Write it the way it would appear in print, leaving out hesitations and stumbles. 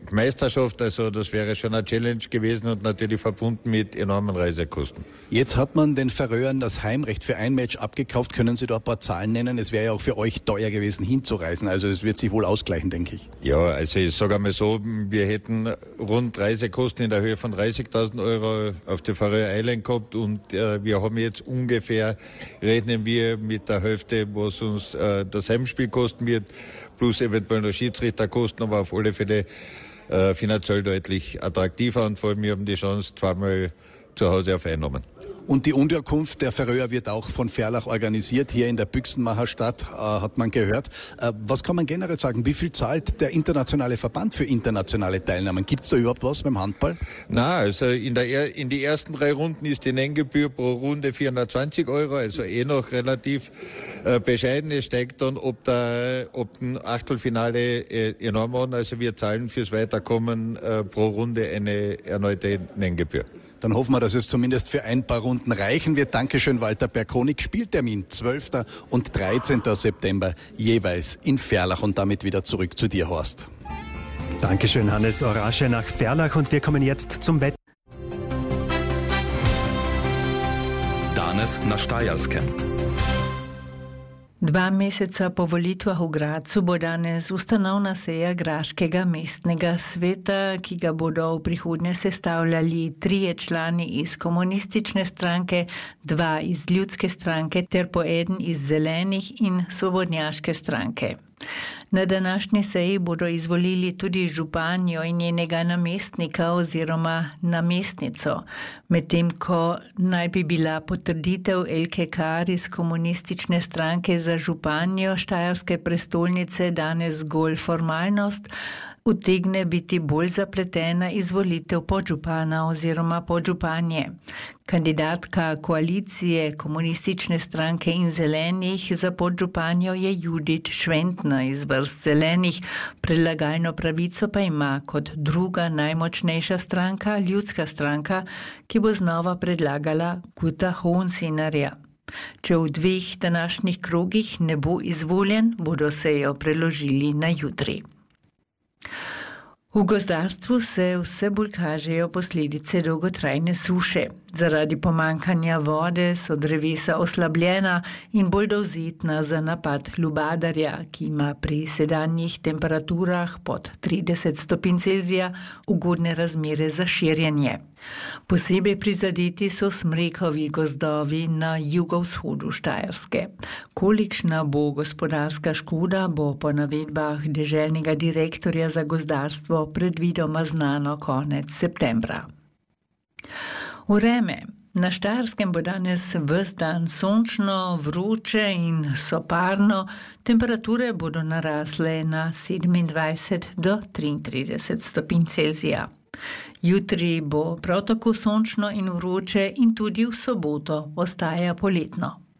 Meisterschaft, also das wäre schon eine Challenge gewesen und natürlich verbunden mit enormen Reisekosten. Jetzt hat man den Färöern das Heimrecht für ein Match abgekauft. Können Sie da ein paar Zahlen nennen? Es wäre ja auch für euch teuer gewesen, hinzureisen. Also es wird sich wohl ausgleichen, denke ich. Ja, also ich sage einmal so, wir hätten rund Reisekosten in der Höhe von 30.000 Euro auf die Färöer Island gehabt und wir haben jetzt ungefähr, rechnen wir mit der Hälfte, was uns das Heimspiel kosten wird, plus eventuell noch Schiedsrichterkosten, aber auf alle Fälle finanziell deutlich attraktiver und vor allem wir haben die Chance, zweimal zu Hause auf Einnahmen. Und die Unterkunft der Färöer wird auch von Ferlach organisiert, hier in der Büchsenmacher Stadt, hat man gehört. Was kann man generell sagen? Wie viel zahlt der internationale Verband für internationale Teilnahmen? Gibt es da überhaupt was beim Handball? Na, also in die ersten 3 Runden ist die Nenngebühr pro Runde 420 Euro, also noch relativ bescheiden. Es steigt dann, ob ein Achtelfinale enorm an. Also wir zahlen fürs Weiterkommen pro Runde eine erneute Nenngebühr. Dann hoffen wir, dass es zumindest für ein paar Runden reichen wird. Dankeschön, Walter Perkonik. Spieltermin 12. und 13. September jeweils in Ferlach. Und damit wieder zurück zu dir, Horst. Dankeschön, Hannes Orasche nach Ferlach. Und wir kommen jetzt zum Wetter. Danes na Štajerskem. 2 meseca po volitvah v Gradcu bo danes ustanovna seja Graškega mestnega sveta, ki ga bodo v prihodnje sestavljali 3 člani iz komunistične stranke, 2 iz ljudske stranke ter po 1 iz zelenih in svobodnjaške stranke. Na današnji seji bodo izvolili tudi županjo in njenega namestnika oziroma namestnico, medtem ko naj bi bila potrditev Elke Kar iz komunistične stranke za županjo štajerske prestolnice danes zgolj formalnost, utegne biti bolj zapletena izvolitev podžupana oziroma podžupanje. Kandidatka koalicije komunistične stranke in zelenih za podžupanjo je Judith Šventna iz vrst zelenih, predlagalno pravico pa ima kot druga najmočnejša stranka, ljudska stranka, ki bo znova predlagala Guta Hohensinnerja. Če v 2 današnjih krogih ne bo izvoljen, bodo sejo preložili na jutri. V gozdarstvu se vse bolj kažejo posledice dolgotrajne suše. Zaradi pomankanja vode so drevesa oslabljena in bolj dovzetna za napad lubadarja, ki ima pri sedanjih temperaturah pod 30 stopinj Celzija ugodne razmere za širjenje. Posebej prizadeti so smrekovi gozdovi na jugovzhodu Štajerske. Kolikšna bo gospodarska škoda, bo po navedbah deželnega direktorja za gozdarstvo predvidoma znano konec septembra. Vreme. Na Štajerskem bo danes ves dan sončno, vroče in soparno. Temperature bodo narasle na 27 do 33 stopinj Celzija. Jutri bo prav tako sončno in vroče in tudi v soboto ostaja poletno.